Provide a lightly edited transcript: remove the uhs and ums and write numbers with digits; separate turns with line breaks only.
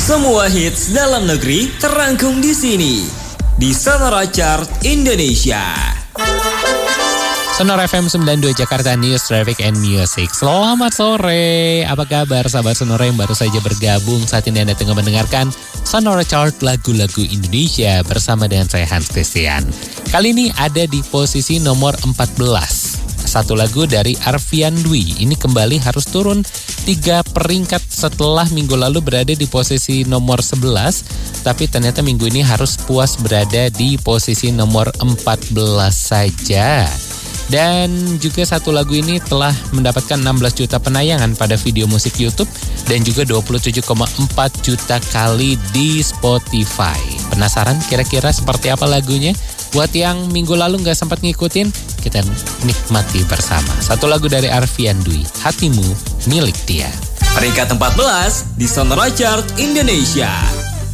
Semua hits dalam negeri terangkum di sini di Sonora Chart Indonesia.
Sonora FM 92 Jakarta News, Traffic and Music. Selamat sore, apa kabar sahabat Sonora yang baru saja bergabung? Saat ini Anda tengah mendengarkan Sonora Chart lagu-lagu Indonesia bersama dengan saya Hans Christian. Kali ini ada di posisi nomor 14. Satu lagu dari Arfian Dwi. Ini kembali harus turun 3 peringkat setelah minggu lalu berada di posisi nomor 11. Tapi ternyata minggu ini harus puas berada di posisi nomor 14 saja. Dan juga satu lagu ini telah mendapatkan 16 juta penayangan pada video musik YouTube dan juga 27,4 juta kali di Spotify. Penasaran kira-kira seperti apa lagunya? Buat yang minggu lalu gak sempat ngikutin, kita nikmati bersama. Satu lagu dari Arfian Dwi, Hatimu Milik Dia.
Peringkat 14 di Sonora Chart Indonesia.